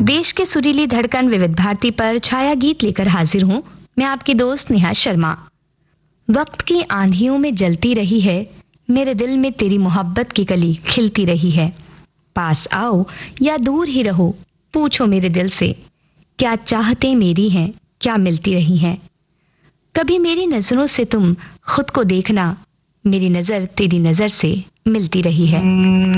देश के सुरीली धड़कन विविध भारती पर छाया गीत लेकर हाजिर हूँ। मैं आपकी दोस्त नेहा शर्मा। वक्त की आंधियों में जलती रही है, मेरे दिल में तेरी मोहब्बत की कली खिलती रही है। पास आओ या दूर ही रहो, पूछो मेरे दिल से, क्या चाहते मेरी हैं, क्या मिलती रही हैं। कभी मेरी नजरों से तुम खुद को देखना, मेरी नजर तेरी नजर से मिलती रही है।